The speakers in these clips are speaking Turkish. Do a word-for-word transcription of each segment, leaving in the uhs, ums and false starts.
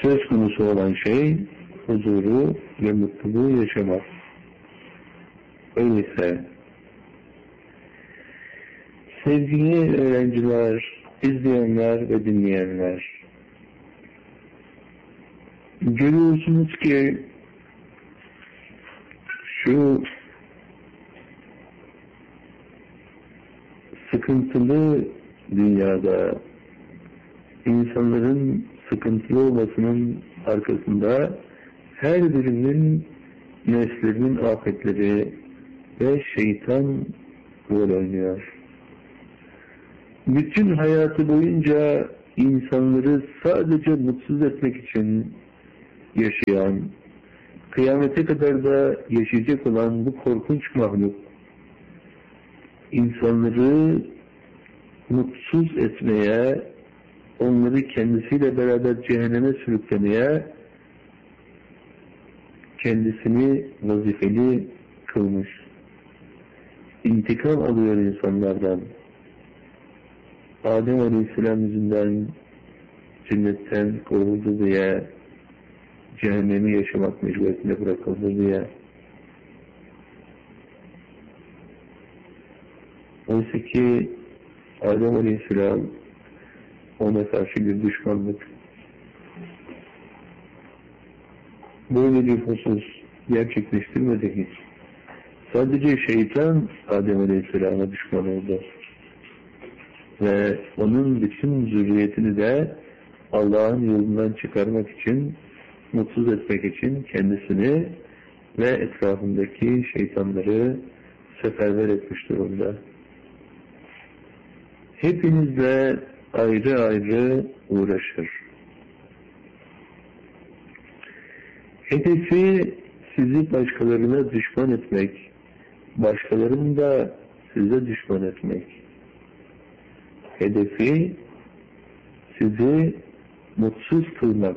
söz konusu olan şey huzuru ve mutluluğu yaşamak. Öyleyse sevgili öğrenciler, izleyenler ve dinleyenler, görüyorsunuz ki şu sıkıntılı dünyada insanların sıkıntılı olmasının arkasında her birinin nefslerinin afetleri ve şeytan rol oynuyor. Bütün hayatı boyunca insanları sadece mutsuz etmek için yaşayan, kıyamete kadar da yaşayacak olan bu korkunç mahluk, insanları mutsuz etmeye, onları kendisiyle beraber cehenneme sürüklemeye kendisini vazifeli kılmış. İntikam alıyor insanlardan. Adem Aleyhisselam yüzünden cennetten kovuldu diye, cehennemi yaşamak mecburiyetine bırakıldı diye. Oysa ki Adem Aleyhisselam ona karşı bir düşmanlık, böyle bir husus gerçekleştirmedi hiç. Sadece şeytan Adem Aleyhisselam'a düşman oldu. Ve onun bütün zürriyetini de Allah'ın yolundan çıkarmak için, mutsuz etmek için kendisini ve etrafındaki şeytanları seferber etmiş durumda. Hepinizle ayrı ayrı uğraşır. Hedefi sizi başkalarına düşman etmek, başkalarını da size düşman etmek. Hedefi sizi mutsuz kılmak.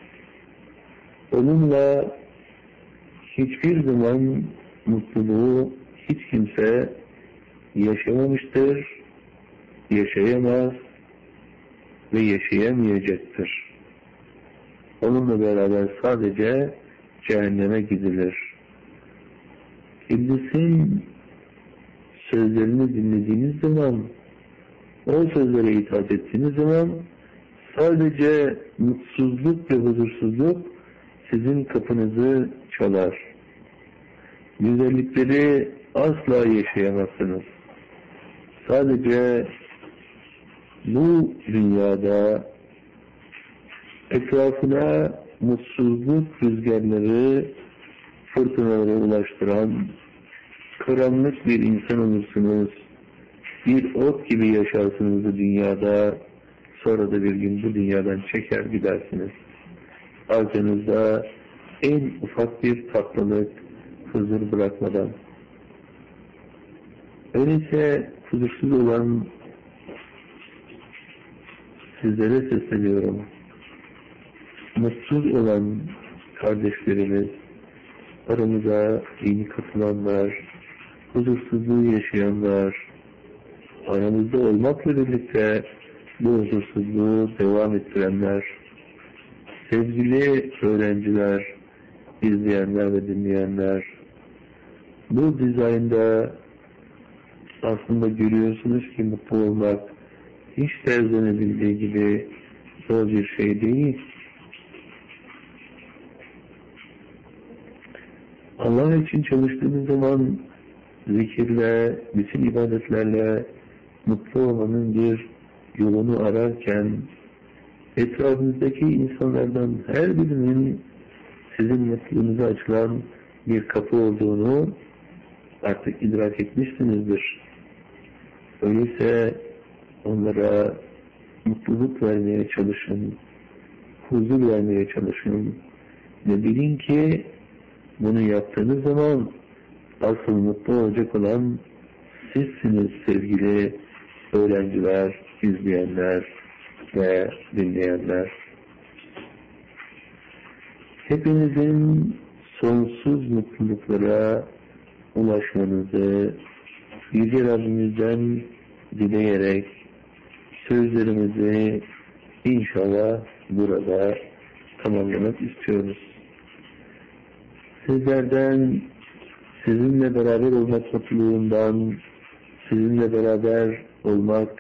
Onunla hiçbir zaman mutluluğu hiç kimse yaşamamıştır, yaşayamaz ve yaşayamayacaktır. Onunla beraber sadece cehenneme gidilir. İblisin sözlerini dinlediğiniz zaman, o sözlere itaat ettiğiniz zaman sadece mutsuzluk ve huzursuzluk sizin kapınızı çalar. Güzellikleri asla yaşayamazsınız. Sadece bu dünyada etrafına mutsuzluk rüzgarları, fırtınaları ulaştıran karanlık bir insan olursunuz. Bir ot gibi yaşarsınız bu dünyada, sonra da bir gün bu dünyadan çeker gidersiniz. Arkanızda en ufak bir tatlılık, huzur bırakmadan. Öyleyse huzursuz olan sizlere sesleniyorum. Mutsuz olan kardeşlerimiz, aramıza yeni katılanlar, huzursuzluğu yaşayanlar, aramızda olmakla birlikte bu huzursuzluğu devam ettirenler, sevgili öğrenciler, izleyenler ve dinleyenler, bu dizaynda aslında görüyorsunuz ki mutlu olmak hiç terzenebildiği gibi zor bir şey değil. Allah için çalıştığınız zaman zikirle, bütün ibadetlerle mutlu olmanın bir yolunu ararken etrafınızdaki insanlardan her birinin sizin mutluluğunuza açılan bir kapı olduğunu artık idrak etmişsinizdir. Öyleyse onlara mutluluk vermeye çalışın, huzur vermeye çalışın ve bilin ki bunu yaptığınız zaman asıl mutlu olacak olan sizsiniz sevgili öğrenciler, izleyenler ve dinleyenler. Hepinizin sonsuz mutluluklara ulaşmanızı Yüce Rabbimizden dileyerek sözlerimizi inşallah burada tamamlamak istiyoruz. Sizlerden sizinle beraber olmak mutluluğundan, sizinle beraber olmak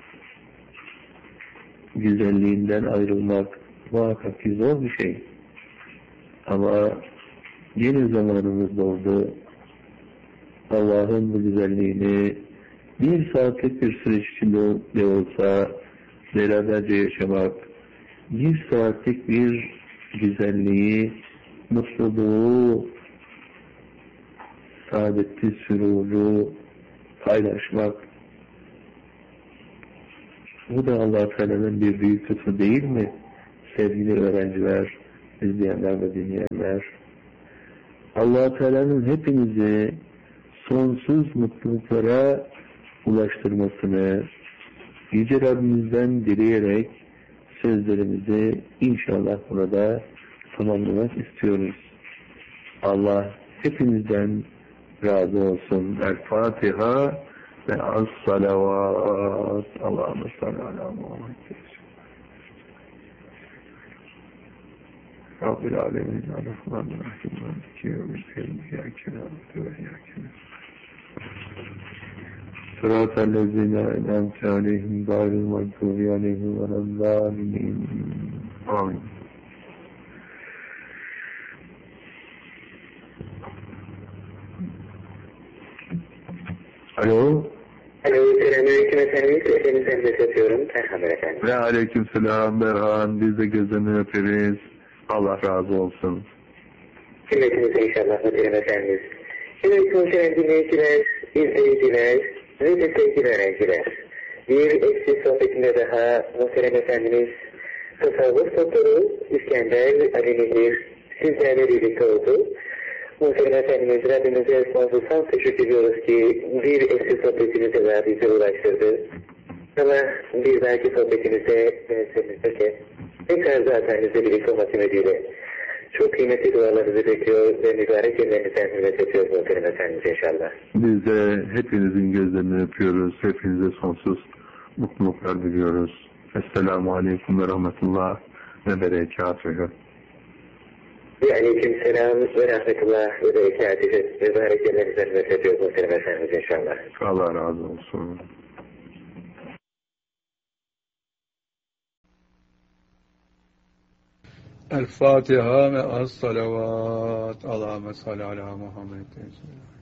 güzelliğinden ayrılmak muhakkak ki zor bir şey. Ama yeni zamanımız oldu. Allah'ın bu güzelliğini bir saatlik bir süreç içinde de olsa beraberce yaşamak, bir saatlik bir güzelliği, mutluluğu, saadeti, süruru paylaşmak, bu da Allah-u Teala'nın bir büyük lütfu değil mi? Sevgili öğrenciler, izleyenler ve dinleyenler, Allah-u Teala'nın hepinizi sonsuz mutluluklara ulaştırmasını Yüce Rabbimizden dileyerek sözlerimizi inşallah burada tamamlamak istiyoruz. Allah hepinizden razı olsun. El-Fatiha ve as-salavat. Allahümme salli ala Muhammed. Rabbil alemin. Rahmanirrahim. Maliki yevmiddin. İyyâke na'budu ve iyyâke nestaîn. Sıratellezîne en'amte aleyhim gâyril mağdûbi aleyhim veleddâllîn. Amin. Alo. Alo, selamünaleyküm efendim. Seslenizden mesajıyorum. Merhaba efendim. Ve aleyküm selam Berhan. Biz de gözünü öperiz. Allah razı olsun. Cümletinize inşallah muhterem efendimiz. Evet muhterem dinleyiciler, izleyiciler ve de sevgili öğrenciler. Bir eski sohbetinde daha muhterem efendimiz tasavvuf doktoru İskender Ali Nehir sizlerle birlikte oldu. Muhterem Efendimiz Rabbimize sonsuz teşekkür ediyoruz ki bir eski sohbetimize daha bize ulaştırdı. Ama bir dahaki sohbetimizde menselimizde tekrar zaten birlikte olmak ümidiyle çok kıymetli dualarınızı bekliyor ve mübarek günlerinizden hürmet ediyoruz Muhterem Efendimiz inşallah. Biz de hepinizin gözlerini öpüyoruz. Hepinize sonsuz mutluluklar diliyoruz. Esselamu Aleyküm ve Rahmetullah ve Berekatühü. Ve aleyküm selam ve rahmetullah ve berekatühü. Mübarek günlerinizden hürmet ediyoruz Muhterem Efendimiz inşallah. Allah razı olsun. El Fatiha ve as-salavat. Allahümme salli ala Muhammed.